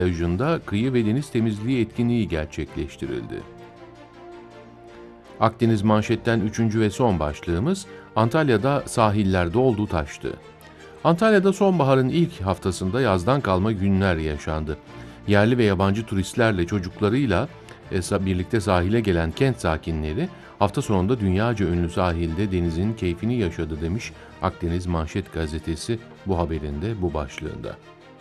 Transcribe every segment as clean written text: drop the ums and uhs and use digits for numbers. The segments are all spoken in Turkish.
plajında kıyı ve deniz temizliği etkinliği gerçekleştirildi. Akdeniz manşetten 3. ve son başlığımız Antalya'da sahiller doldu taştı. Antalya'da sonbaharın ilk haftasında yazdan kalma günler yaşandı. Yerli ve yabancı turistlerle çocuklarıyla birlikte sahile gelen kent sakinleri hafta sonunda dünyaca ünlü sahilde denizin keyfini yaşadı demiş Akdeniz Manşet gazetesi bu haberinde bu başlığında.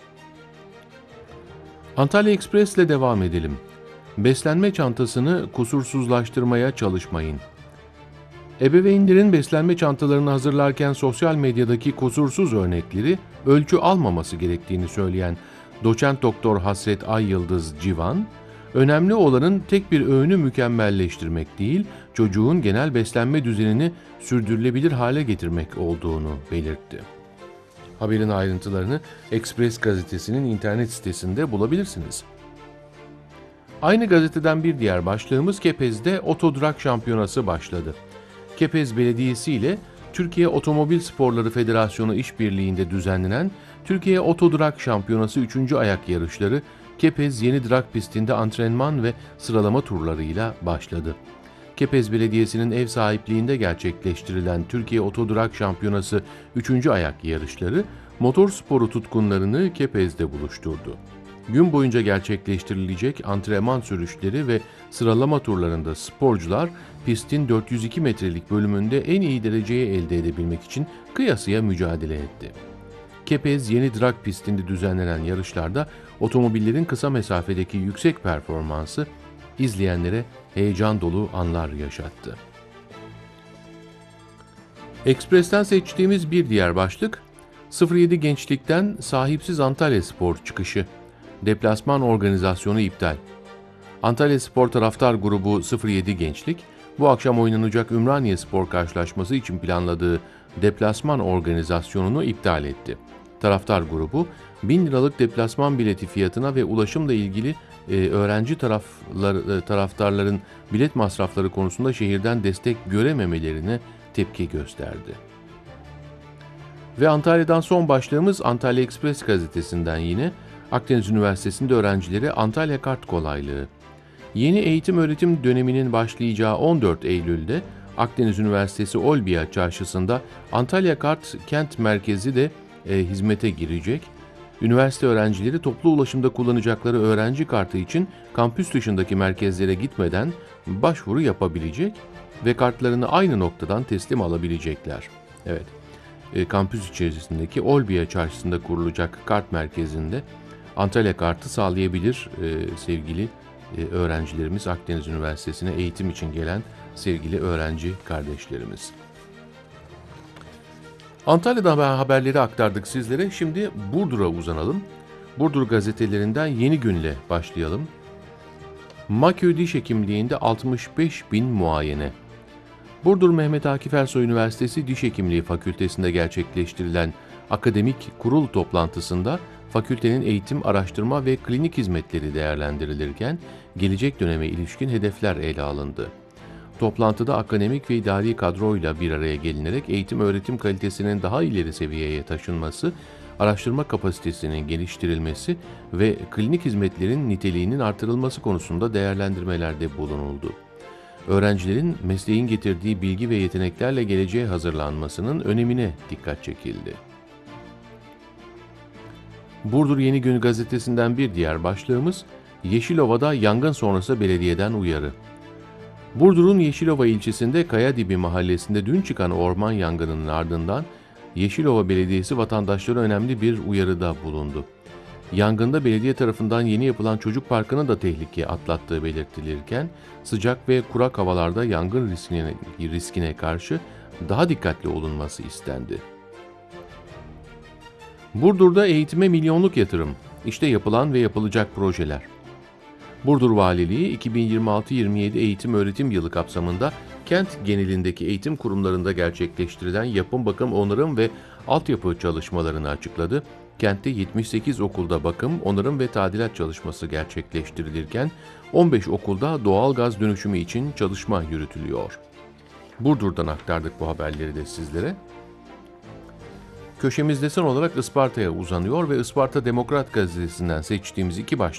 Antalya Express ile devam edelim. Beslenme çantasını kusursuzlaştırmaya çalışmayın. Ebeveynlerin beslenme çantalarını hazırlarken sosyal medyadaki kusursuz örnekleri ölçü almaması gerektiğini söyleyen doçent doktor Hasret Ayyıldız Civan, önemli olanın tek bir öğünü mükemmelleştirmek değil, çocuğun genel beslenme düzenini sürdürülebilir hale getirmek olduğunu belirtti. Haberin ayrıntılarını Express gazetesinin internet sitesinde bulabilirsiniz. Aynı gazeteden bir diğer başlığımız Kepez'de otodurak şampiyonası başladı. Kepez Belediyesi ile Türkiye Otomobil Sporları Federasyonu işbirliğinde düzenlenen Türkiye Otodurak Şampiyonası 3. ayak yarışları Kepez Yeni Durak pistinde antrenman ve sıralama turlarıyla başladı. Kepez Belediyesi'nin ev sahipliğinde gerçekleştirilen Türkiye Otodurak Şampiyonası 3. ayak yarışları motor sporu tutkunlarını Kepez'de buluşturdu. Gün boyunca gerçekleştirilecek antrenman sürüşleri ve sıralama turlarında sporcular pistin 402 metrelik bölümünde en iyi dereceyi elde edebilmek için kıyasıya mücadele etti. Kepez Yeni Durak pistinde düzenlenen yarışlarda otomobillerin kısa mesafedeki yüksek performansı izleyenlere heyecan dolu anlar yaşattı. Ekspres'ten seçtiğimiz bir diğer başlık 07 Gençlik'ten sahipsiz Antalyaspor çıkışı. Deplasman organizasyonu iptal. Antalyaspor taraftar grubu 07 Gençlik, bu akşam oynanacak Ümraniyespor karşılaşması için planladığı deplasman organizasyonunu iptal etti. Taraftar grubu, 1000 liralık deplasman bileti fiyatına ve ulaşımla ilgili öğrenci taraftarların bilet masrafları konusunda şehirden destek görememelerine tepki gösterdi. Ve Antalya'dan son başlığımız Antalya Express gazetesinden yine Akdeniz Üniversitesi'nde öğrencileri Antalya Kart Kolaylığı. Yeni eğitim öğretim döneminin başlayacağı 14 Eylül'de Akdeniz Üniversitesi Olbia Çarşısı'nda Antalya Kart Kent Merkezi de hizmete girecek. Üniversite öğrencileri toplu ulaşımda kullanacakları öğrenci kartı için kampüs dışındaki merkezlere gitmeden başvuru yapabilecek ve kartlarını aynı noktadan teslim alabilecekler. Evet, kampüs içerisindeki Olbia Çarşısı'nda kurulacak kart merkezinde Antalya Kart'ı sağlayabilir sevgili öğrencilerimiz, Akdeniz Üniversitesi'ne eğitim için gelen sevgili öğrenci kardeşlerimiz. Antalya'da haberleri aktardık sizlere. Şimdi Burdur'a uzanalım. Burdur gazetelerinden Yeni Gün'le başlayalım. Maköy Diş Hekimliği'nde 65.000 muayene. Burdur Mehmet Akif Ersoy Üniversitesi Diş Hekimliği Fakültesi'nde gerçekleştirilen akademik kurul toplantısında fakültenin eğitim, araştırma ve klinik hizmetleri değerlendirilirken gelecek döneme ilişkin hedefler ele alındı. Toplantıda akademik ve idari kadroyla bir araya gelinerek eğitim öğretim kalitesinin daha ileri seviyeye taşınması, araştırma kapasitesinin geliştirilmesi ve klinik hizmetlerin niteliğinin artırılması konusunda değerlendirmelerde bulunuldu. Öğrencilerin mesleğin getirdiği bilgi ve yeteneklerle geleceğe hazırlanmasının önemine dikkat çekildi. Burdur Yeni Gün gazetesinden bir diğer başlığımız Yeşilova'da yangın sonrası belediyeden uyarı. Burdur'un Yeşilova ilçesinde Kayadibi mahallesinde dün çıkan orman yangınının ardından Yeşilova Belediyesi vatandaşlara önemli bir uyarıda bulundu. Yangında belediye tarafından yeni yapılan çocuk parkının da tehlike atlattığı belirtilirken sıcak ve kurak havalarda yangın riskine karşı daha dikkatli olunması istendi. Burdur'da eğitime milyonluk yatırım. İşte yapılan ve yapılacak projeler. Burdur Valiliği 2026-27 eğitim öğretim yılı kapsamında kent genelindeki eğitim kurumlarında gerçekleştirilen yapım, bakım, onarım ve altyapı çalışmalarını açıkladı. Kentte 78 okulda bakım, onarım ve tadilat çalışması gerçekleştirilirken 15 okulda doğal gaz dönüşümü için çalışma yürütülüyor. Burdur'dan aktardık bu haberleri de sizlere. Köşemiz desen olarak Isparta'ya uzanıyor ve Isparta Demokrat Gazetesi'nden seçtiğimiz iki başlık